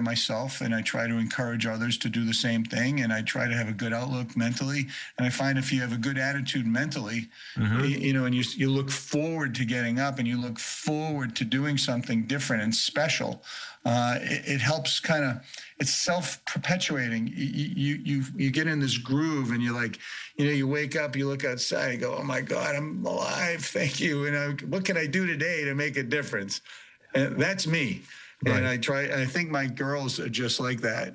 myself, and I try to encourage others to do the same thing. And I try to have a good outlook mentally. And I find if you have a good attitude mentally, and you look forward to getting up and you look forward to doing something different and special, it helps kind of, it's self-perpetuating. You get in this groove and you're like, you wake up, you look outside, you go, oh my God, I'm alive. Thank you. And what can I do today to make a difference? And that's me. Right. And I think my girls are just like that.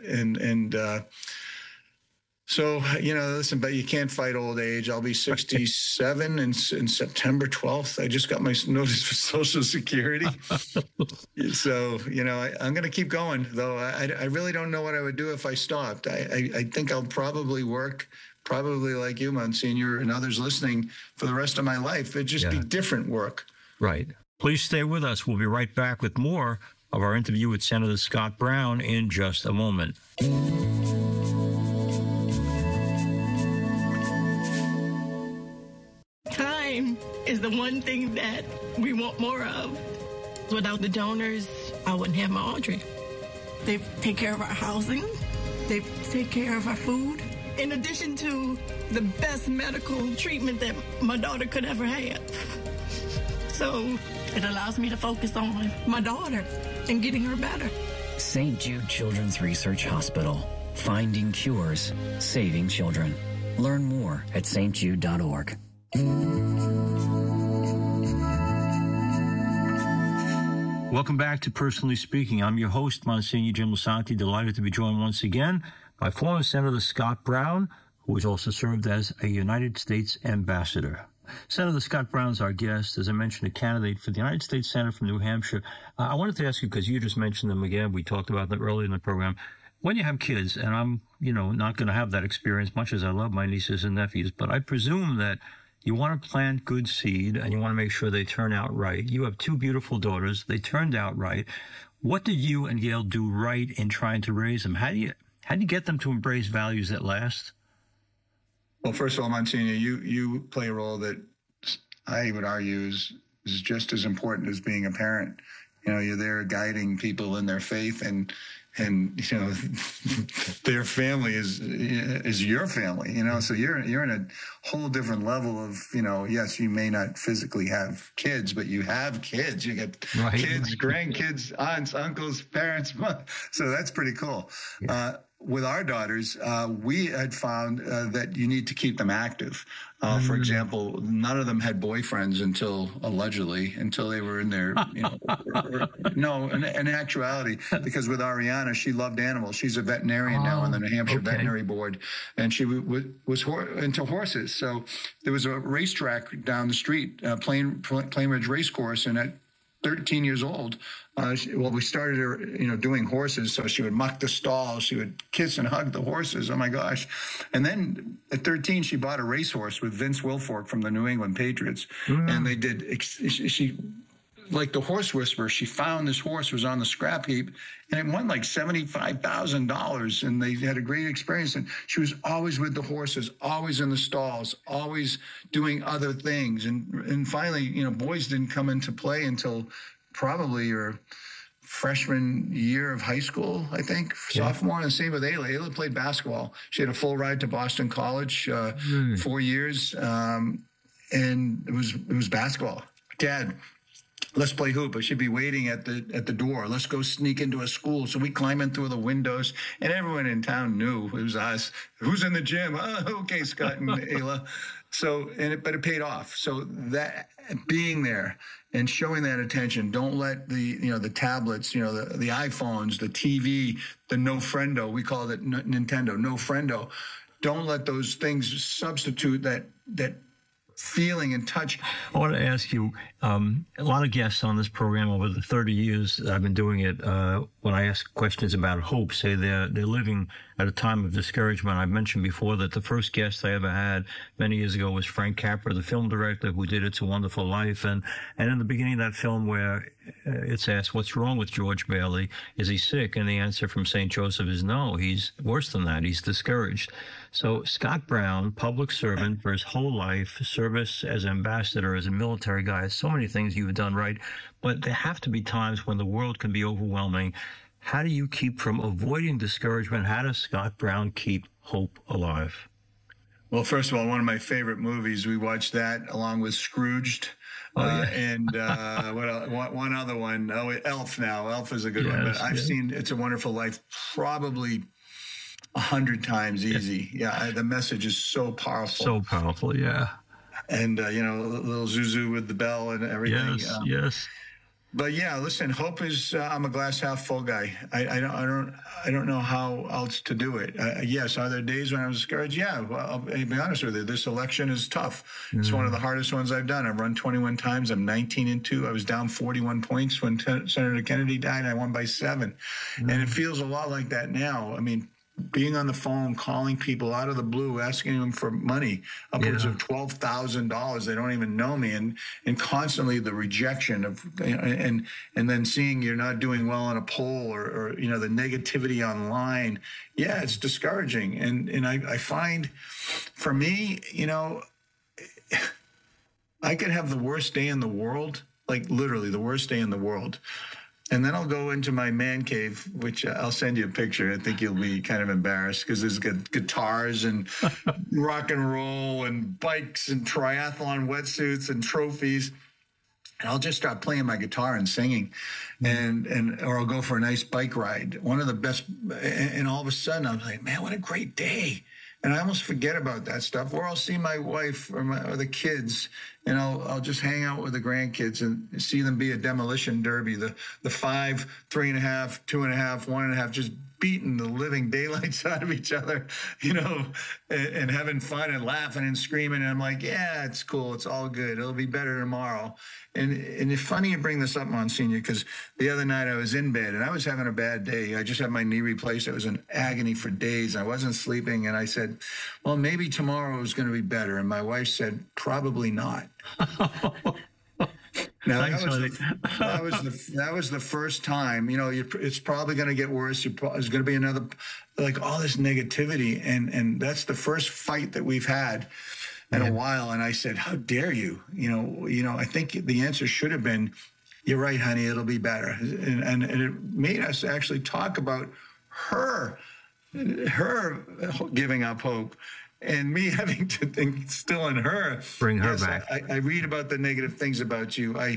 So, listen, but you can't fight old age. I'll be 67 in September 12th. I just got my notice for Social Security. So, I'm going to keep going, though. I really don't know what I would do if I stopped. I think I'll probably work, like you, Monsignor, and others listening, for the rest of my life. It'd just be different work. Right. Please stay with us. We'll be right back with more of our interview with Senator Scott Brown in just a moment. Time is the one thing that we want more of. Without the donors, I wouldn't have my Audrey. They take care of our housing. They take care of our food. In addition to the best medical treatment that my daughter could ever have. So it allows me to focus on my daughter and getting her better. St. Jude Children's Research Hospital. Finding cures, saving children. Learn more at stjude.org. Welcome back to Personally Speaking. I'm your host, Monsignor Jim Lisante, delighted to be joined once again by former Senator Scott Brown, who has also served as a United States ambassador. Senator Scott Brown's our guest, as I mentioned, a candidate for the United States Senate from New Hampshire. I wanted to ask you, because you just mentioned them again, we talked about them earlier in the program. When you have kids, and I'm, not going to have that experience much as I love my nieces and nephews, but I presume that you want to plant good seed and you want to make sure they turn out right. You have two beautiful daughters. They turned out right. What did you and Gail do right in trying to raise them? How do you get them to embrace values that last? Well, first of all, Monsignor, you play a role that I would argue is just as important as being a parent. You're there guiding people in their faith, and their family is your family. So you're in a whole different level of, yes, you may not physically have kids, but you have kids. You get kids, grandkids, aunts, uncles, parents. So that's pretty cool. Yeah. With our daughters, we had found that you need to keep them active. For example, none of them had boyfriends until they were in their, in actuality, because with Ariana, she loved animals. She's a veterinarian now on the New Hampshire Veterinary Board, and she was into horses. So there was a racetrack down the street, Plain Ridge Race Course, and at 13 years old, we started her, doing horses. So she would muck the stalls. She would kiss and hug the horses. Oh my gosh. And then at 13, she bought a racehorse with Vince Wilfork from the New England Patriots. And they did, she, like the horse whisperer, she found this horse was on the scrap heap, and it won like $75,000. And they had a great experience. And she was always with the horses, always in the stalls, always doing other things. And finally, boys didn't come into play until probably your freshman year of high school, I think, sophomore. And the same with Ayla. Ayla played basketball. She had a full ride to Boston College, 4 years, and it was basketball. Dad, let's play hoop. But she'd be waiting at the door. Let's go sneak into a school. So we climb in through the windows, and everyone in town knew it was us. Who's in the gym? Oh, okay, Scott and Ayla. So, but it paid off. So that being there and showing that attention, don't let the tablets, the iPhones, the TV, the no friendo, we call it Nintendo, no friendo. Don't let those things substitute that feeling and touch. I want to ask you, a lot of guests on this program over the 30 years that I've been doing it, when I ask questions about hope, say they're living at a time of discouragement. I've mentioned before that the first guest I ever had many years ago was Frank Capra, the film director who did It's a Wonderful Life. And in the beginning of that film where it's asked, what's wrong with George Bailey? Is he sick? And the answer from St. Joseph is no, he's worse than that. He's discouraged. So Scott Brown, public servant for his whole life, service as ambassador, as a military guy, so many things you've done right. But there have to be times when the world can be overwhelming. how do you keep from avoiding discouragement? How does Scott Brown keep hope alive? Well, first of all, one of my favorite movies, we watched that along with Scrooged. And one other one. Oh, Elf now. Elf is a good one. But I've seen It's a Wonderful Life probably 100 times easy. Yeah, the message is so powerful. So powerful, yeah. And, little Zuzu with the bell and everything. Yes. But yeah, listen, hope is, I'm a glass half full guy. I don't know how else to do it. Yes. Are there days when I'm discouraged? Yeah. Well, I'll be honest with you. This election is tough. It's one of the hardest ones I've done. I've run 21 times. I'm 19-2. I was down 41 points when Senator Kennedy died. I won by 7. And it feels a lot like that now. I mean, being on the phone, calling people out of the blue, asking them for money, upwards of $12,000. They don't even know me, and constantly the rejection of, and then seeing you're not doing well on a poll or the negativity online. Yeah, it's discouraging, and I find, for me, I could have the worst day in the world, like literally the worst day in the world. And then I'll go into my man cave, which I'll send you a picture. I think you'll be kind of embarrassed because there's guitars and rock and roll and bikes and triathlon wetsuits and trophies. And I'll just start playing my guitar and singing, or I'll go for a nice bike ride. One of the best. And all of a sudden I'm like, man, what a great day. And I almost forget about that stuff. Or I'll see my wife or the kids, and I'll just hang out with the grandkids and see them be a demolition derby. The 5, 3.5, 2.5, 1.5, just beating the living daylights out of each other, and having fun and laughing and screaming. And I'm like, yeah, it's cool. It's all good. It'll be better tomorrow. And it's funny you bring this up, Monsignor, because the other night I was in bed and I was having a bad day. I just had my knee replaced. I was in agony for days. I wasn't sleeping. And I said, well, maybe tomorrow is going to be better. And my wife said, probably not. Now, that was the first time, it's probably going to get worse. There's going to be another, like all this negativity. And that's the first fight that we've had in a while. And I said, how dare you? I think the answer should have been, you're right, honey, it'll be better. And it made us actually talk about her giving up hope. And me having to think still in her. Bring her back. I read about the negative things about you. I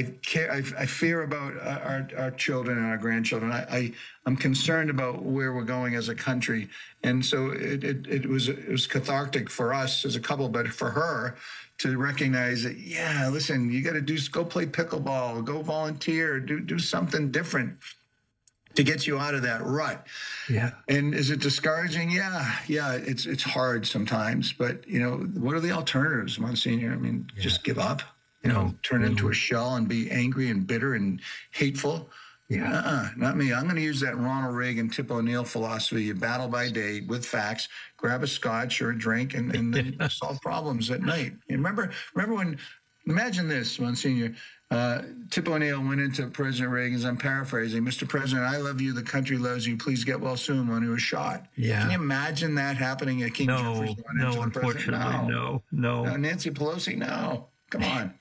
fear about our children and our grandchildren. I'm concerned about where we're going as a country. And so it was cathartic for us as a couple, but for her to recognize that, yeah, listen, you got to go play pickleball, go volunteer, do something different to get you out of that rut. Yeah. And is it discouraging? Yeah. It's hard sometimes, but what are the alternatives, Monsignor? I mean, just give up, turn into a shell and be angry and bitter and hateful. Yeah. Not me. I'm going to use that Ronald Reagan, Tip O'Neill philosophy. You battle by day with facts, grab a scotch or a drink and then solve problems at night. You remember when, imagine this, Monsignor, Tip O'Neill went into President Reagan's, I'm paraphrasing, Mr. President, I love you, the country loves you, please get well soon, when he was shot. Yeah. Can you imagine that happening at King Jefferson? No, unfortunately, no. Nancy Pelosi, no. Come on.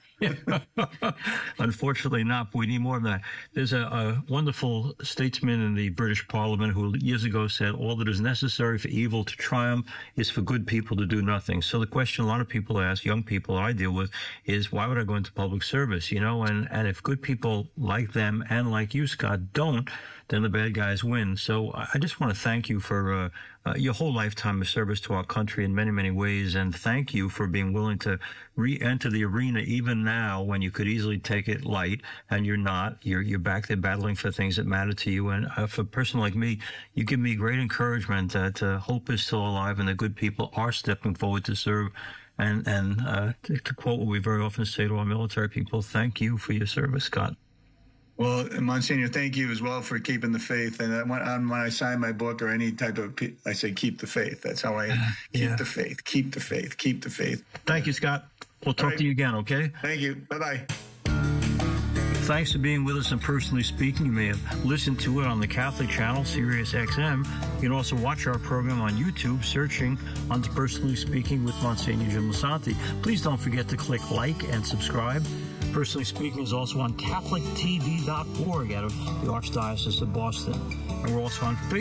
Unfortunately not, but we need more of that. There's a wonderful statesman in the British Parliament who years ago said, all that is necessary for evil to triumph is for good people to do nothing. So the question a lot of people ask, young people I deal with, is why would I go into public service? And if good people like them and like you, Scott, don't, then the bad guys win. So I just want to thank you for your whole lifetime of service to our country in many, many ways. And thank you for being willing to re-enter the arena even now when you could easily take it light and you're not. You're back there battling for things that matter to you. And for a person like me, you give me great encouragement that hope is still alive and the good people are stepping forward to serve. And to quote what we very often say to our military people, thank you for your service, Scott. Well, Monsignor, thank you as well for keeping the faith. And when I sign my book or any type of, I say, keep the faith. That's how I keep the faith, keep the faith, keep the faith. Thank you, Scott. We'll talk to you again, okay? Thank you. Bye-bye. Thanks for being with us and Personally Speaking. You may have listened to it on the Catholic channel, Sirius XM. You can also watch our program on YouTube, searching on Personally Speaking with Monsignor Jim Lisante. Please don't forget to click like and subscribe. Personally Speaking is also on CatholicTV.org out of the Archdiocese of Boston. And we're also on Facebook.